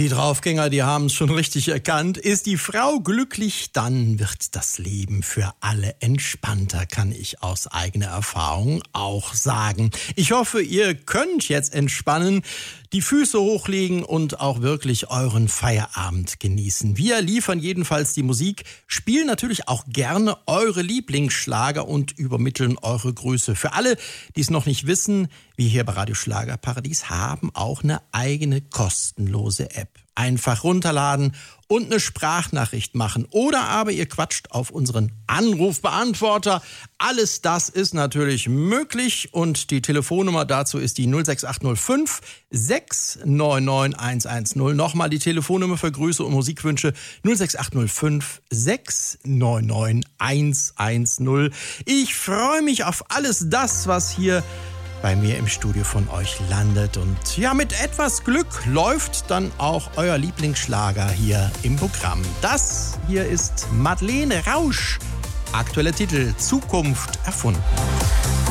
Die Draufgänger, die haben es schon richtig erkannt. Ist die Frau glücklich, dann wird das Leben für alle entspannter, kann ich aus eigener Erfahrung auch sagen. Ich hoffe, ihr könnt jetzt entspannen, die Füße hochlegen und auch wirklich euren Feierabend genießen. Wir liefern jedenfalls die Musik, spielen natürlich auch gerne eure Lieblingsschlager und übermitteln eure Grüße. Für alle, die es noch nicht wissen, wir hier bei Radio Schlagerparadies haben auch eine eigene kostenlose App. Einfach runterladen und eine Sprachnachricht machen. Oder aber ihr quatscht auf unseren Anrufbeantworter. Alles das ist natürlich möglich und die Telefonnummer dazu ist die 06805 699 110. Nochmal die Telefonnummer für Grüße und Musikwünsche 06805 699 110. Ich freue mich auf alles das, was hier bei mir im Studio von euch landet. Und ja, mit etwas Glück läuft dann auch euer Lieblingsschlager hier im Programm. Das hier ist Madeleine Rausch. Aktueller Titel: Zukunft erfunden.